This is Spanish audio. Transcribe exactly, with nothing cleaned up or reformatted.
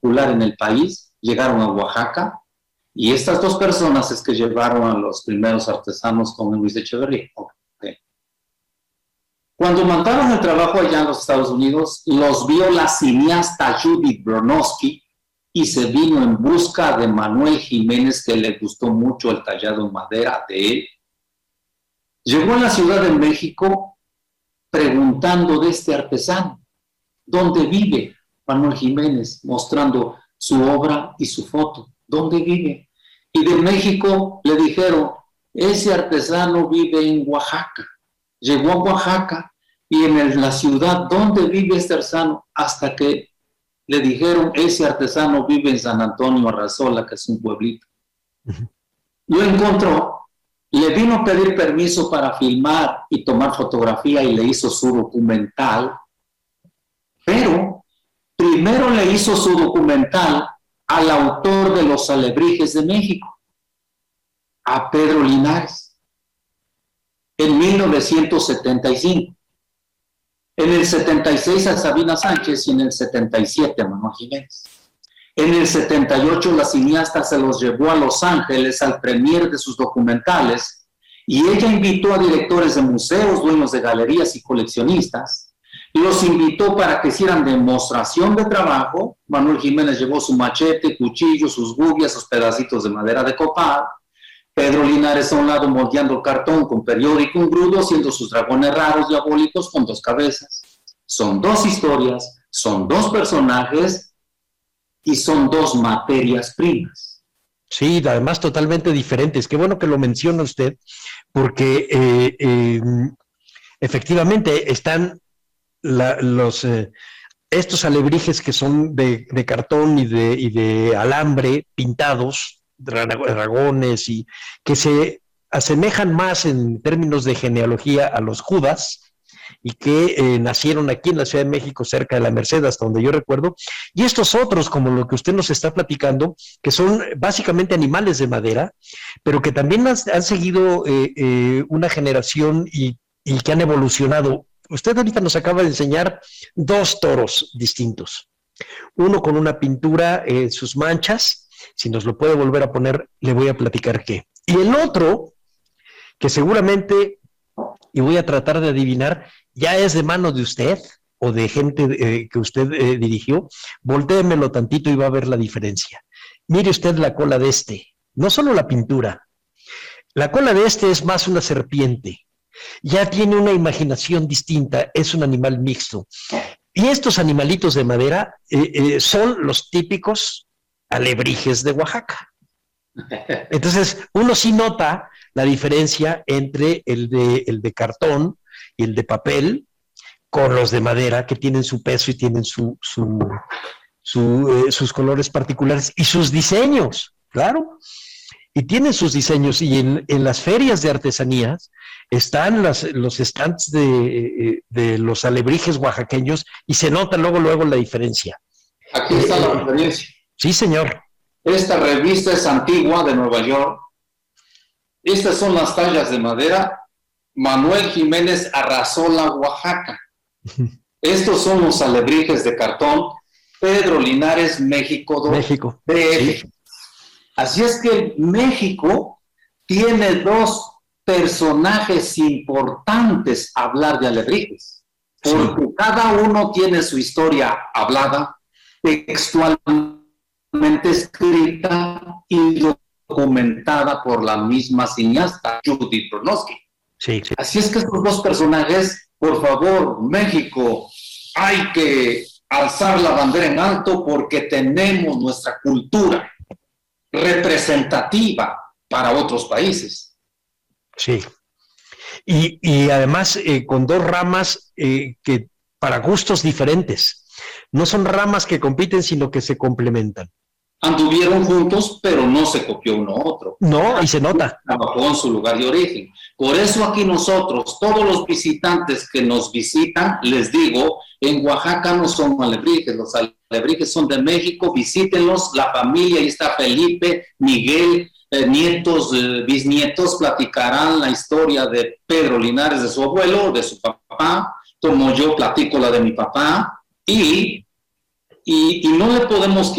popular en el país, llegaron a Oaxaca, y estas dos personas es que llevaron a los primeros artesanos con Luis Echeverría. Okay. Cuando mandaron el trabajo allá en los Estados Unidos, los vio la cineasta Judith Bronowski y se vino en busca de Manuel Jiménez, que le gustó mucho el tallado en madera de él. Llegó a la Ciudad de México preguntando de este artesano, ¿dónde vive Manuel Jiménez? Mostrando su obra y su foto. ¿Dónde vive? Y de México le dijeron, ese artesano vive en Oaxaca. Llegó a Oaxaca y en el, la ciudad, ¿dónde vive este artesano? Hasta que le dijeron, ese artesano vive en San Antonio Arrazola, que es un pueblito. Uh-huh. Lo encontró, le vino a pedir permiso para filmar y tomar fotografía y le hizo su documental, pero primero le hizo su documental al autor de Los Alebrijes de México, a Pedro Linares, en mil novecientos setenta y cinco. En el setenta y seis a Sabina Sánchez y en el setenta y siete a Manuel Jiménez. En el setenta y ocho la cineasta se los llevó a Los Ángeles al premier de sus documentales y ella invitó a directores de museos, dueños de galerías y coleccionistas. Los invitó para que hicieran demostración de trabajo. Manuel Jiménez llevó su machete, cuchillo, sus gubias, sus pedacitos de madera de copal. Pedro Linares a un lado moldeando el cartón con periódico engrudo, haciendo sus dragones raros diabólicos con dos cabezas. Son dos historias, son dos personajes y son dos materias primas. Sí, además totalmente diferentes. Qué bueno que lo menciona usted, porque eh, eh, efectivamente están La, los, eh, estos alebrijes que son de, de cartón y de, y de alambre pintados, dragones, y que se asemejan más en términos de genealogía a los Judas, y que eh, nacieron aquí en la Ciudad de México, cerca de la Merced, hasta donde yo recuerdo, y estos otros, como lo que usted nos está platicando, que son básicamente animales de madera, pero que también han, han seguido eh, eh, una generación y, y que han evolucionado. Usted ahorita nos acaba de enseñar dos toros distintos. Uno con una pintura en eh, sus manchas. Si nos lo puede volver a poner, le voy a platicar qué. Y el otro, que seguramente, y voy a tratar de adivinar, ya es de mano de usted o de gente eh, que usted eh, dirigió. Voltéemelo tantito y va a ver la diferencia. Mire usted la cola de este. No solo la pintura. La cola de este es más una serpiente. Ya tiene una imaginación distinta, es un animal mixto. Y estos animalitos de madera eh, eh, son los típicos alebrijes de Oaxaca. Entonces, uno sí nota la diferencia entre el de, el de cartón y el de papel con los de madera, que tienen su peso y tienen su, su, su, eh, sus colores particulares y sus diseños, claro. Y tienen sus diseños, y en, en las ferias de artesanías están las, los stands de, de los alebrijes oaxaqueños y se nota luego, luego la diferencia. Aquí está eh, la referencia. Sí, señor. Esta revista es antigua, de Nueva York. Estas son las tallas de madera. Manuel Jiménez, Arrazola, Oaxaca. Estos son los alebrijes de cartón. Pedro Linares, México. México. Sí. Así es que México tiene dos personajes importantes a hablar de alebrijes, porque sí, cada uno tiene su historia hablada, textualmente escrita y documentada por la misma cineasta Judith Bronowski. Sí, sí. Así es que estos dos personajes, por favor, México, hay que alzar la bandera en alto porque tenemos nuestra cultura representativa para otros países. Sí. Y, y además eh, con dos ramas eh, que para gustos diferentes. No son ramas que compiten, sino que se complementan. Anduvieron juntos, pero no se copió uno a otro. No, y se nota. Trabajó en su lugar de origen. Por eso aquí nosotros, todos los visitantes que nos visitan, les digo, en Oaxaca no son alebrijes, los alebrijes son de México, visítenlos, la familia, ahí está Felipe, Miguel, eh, nietos, eh, bisnietos, platicarán la historia de Pedro Linares, de su abuelo, de su papá, como yo platico la de mi papá, y, y, y no le podemos